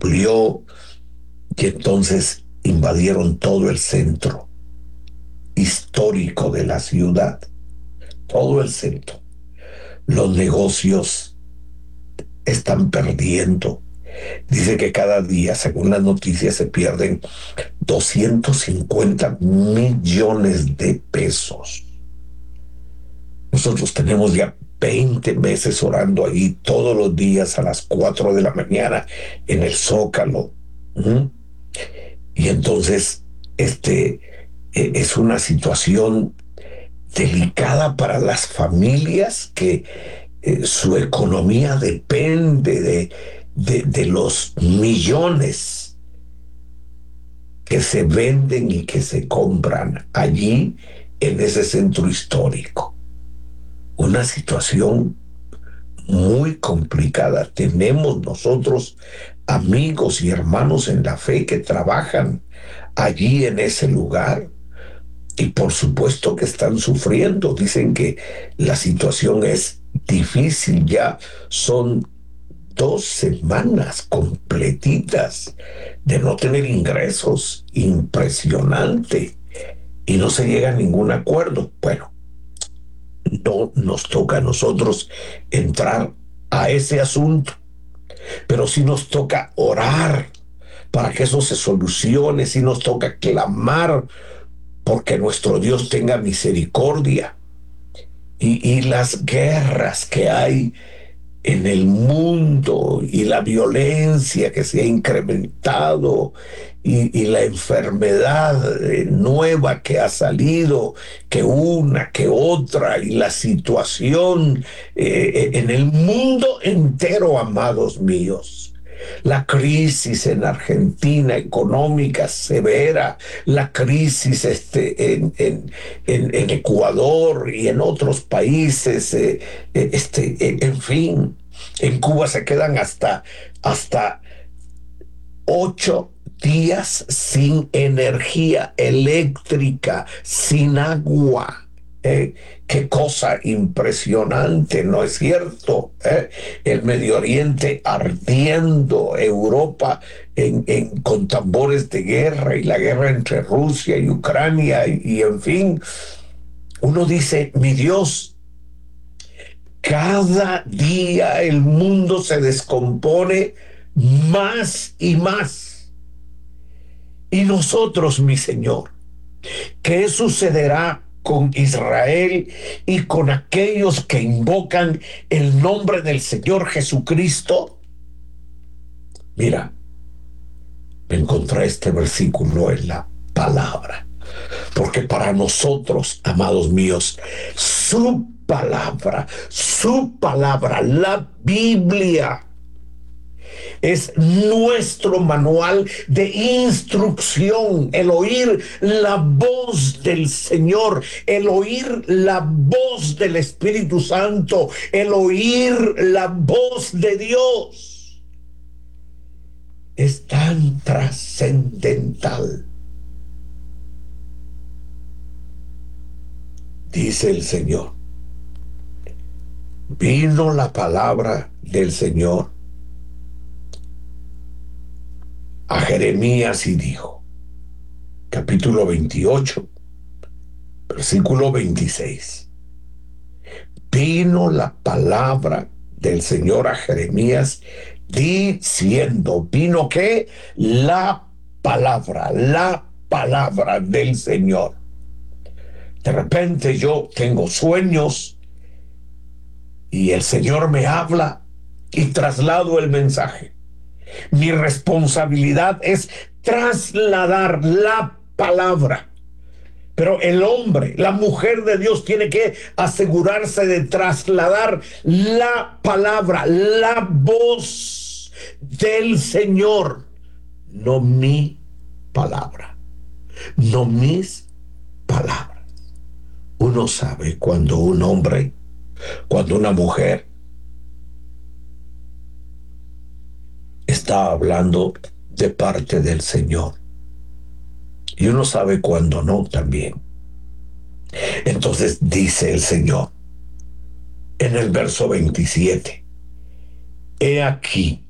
amplió y entonces invadieron todo el centro histórico de la ciudad, todo el centro. Los negocios están perdiendo. Dice que cada día, según las noticias, se pierden 250 millones de pesos. Nosotros tenemos ya 20 meses orando ahí todos los días a las 4 de la mañana en el Zócalo. ¿Mm? Y entonces, es una situación delicada para las familias que su economía depende de los millones que se venden y que se compran allí en ese centro histórico. Una situación muy complicada. Tenemos nosotros amigos y hermanos en la fe que trabajan allí en ese lugar y por supuesto que están sufriendo. Dicen que la situación es difícil. Ya son 2 semanas completitas de no tener ingresos. Impresionante. Y no se llega a ningún acuerdo. Bueno, no nos toca a nosotros entrar a ese asunto, pero sí nos toca orar para que eso se solucione, sí nos toca clamar porque nuestro Dios tenga misericordia. Y las guerras que hay en el mundo y la violencia que se ha incrementado y la enfermedad nueva que ha salido, que una, que otra, y la situación en el mundo entero, amados míos. La crisis en Argentina económica severa, la crisis en Ecuador y en otros países, en fin, en Cuba se quedan hasta 8 días sin energía eléctrica, sin agua. Qué cosa impresionante, ¿no es cierto? El Medio Oriente ardiendo, Europa con tambores de guerra y la guerra entre Rusia y Ucrania y en fin, uno dice, mi Dios, cada día el mundo se descompone más y más. Y nosotros, mi Señor, ¿qué sucederá con Israel y con aquellos que invocan el nombre del Señor Jesucristo? Mira, me encontré este versículo en la palabra, porque para nosotros, amados míos, su palabra, la Biblia, es nuestro manual de instrucción. El oír la voz del Señor, el oír la voz del Espíritu Santo, el oír la voz de Dios es tan trascendental. Dice el Señor, vino la palabra del Señor a Jeremías y dijo, capítulo 28, versículo 26. Vino la palabra del Señor a Jeremías diciendo, ¿vino qué? La palabra del Señor. De repente yo tengo sueños y el Señor me habla y traslado el mensaje. Mi responsabilidad es trasladar la palabra. Pero el hombre, la mujer de Dios tiene que asegurarse de trasladar la palabra, la voz del Señor. No mi palabra, no mis palabras. Uno sabe cuando un hombre, cuando una mujer está hablando de parte del Señor. Y uno sabe cuándo no también. Entonces dice el Señor en el verso 27, he aquí,